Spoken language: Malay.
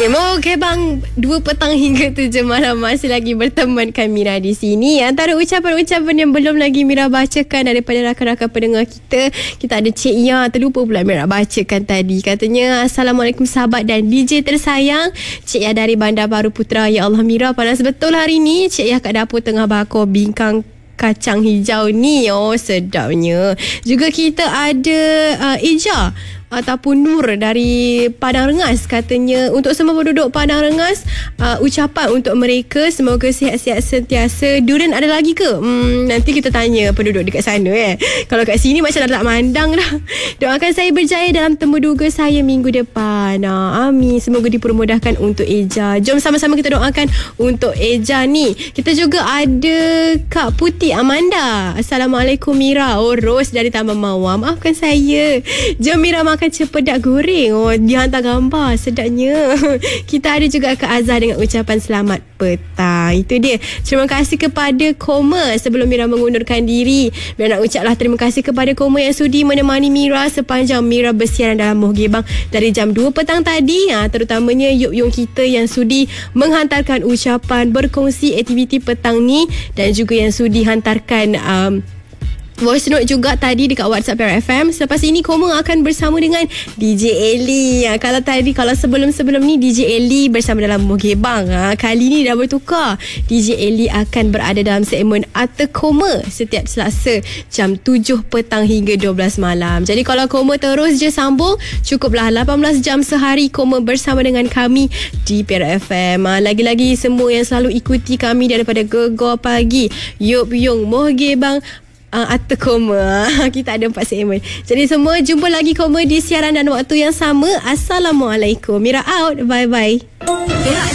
Okey bang, 2 petang hingga 7 malam masih lagi bertemankan Mira di sini. Antara ucapan-ucapan yang belum lagi Mira bacakan daripada rakan-rakan pendengar kita, kita ada Cik Ya, terlupa pula Mira bacakan tadi. Katanya, Assalamualaikum sahabat dan DJ tersayang, Cik Ya dari Bandar Baru Putra. Ya Allah Mira, panas betul hari ni. Cik Ya kat dapur tengah bakar bingkang kacang hijau ni. Oh, sedapnya. Juga kita ada Ija ataupun Nur dari Padang Rengas. Katanya untuk semua penduduk Padang Rengas, ucapan untuk mereka semoga sihat-sihat sentiasa. Durian ada lagi ke? Nanti kita tanya penduduk dekat sana. Kalau kat sini macam dah tak mandang dah. Doakan saya berjaya dalam temu duga saya minggu depan. Amin. Semoga dipermudahkan untuk Eja. Jom sama-sama kita doakan untuk Eja ni. Kita juga ada Kak Putih Amanda. Assalamualaikum Mira. Oh, Ros dari Taman Mawar. Maafkan saya. Jom Mira makan cempedak goreng. Oh, dia hantar gambar. Sedapnya. Kita ada juga Kak Azhar dengan ucapan selamat petang. Itu dia. Terima kasih kepada Koma. Sebelum Mira mengundurkan diri, Mira nak ucaplah terima kasih kepada Koma yang sudi menemani Mira sepanjang Mira bersiaran dalam Moh Gebang dari jam 2 petang tadi. Terutamanya Yung kita yang sudi menghantarkan ucapan, berkongsi aktiviti petang ni, dan juga yang sudi hantarkan voice note juga tadi dekat WhatsApp RFM. Selepas ini Koma akan bersama dengan DJ Eli. Kalau sebelum ni DJ Eli bersama dalam Moh Gebang. Kali ni dah bertukar. DJ Eli akan berada dalam segmen Ata Koma setiap Selasa jam 7 petang hingga 12 malam. Jadi kalau Koma terus je sambung, cukuplah 18 jam sehari Koma bersama dengan kami di PRFM. Lagi-lagi semua yang selalu ikuti kami daripada Gegar Pagi, Yup Yung, Moh Gebang, Ata Koma. Kita ada 4 segmen. Jadi semua jumpa lagi Koma di siaran dan waktu yang sama. Assalamualaikum. Mira out. Bye-bye.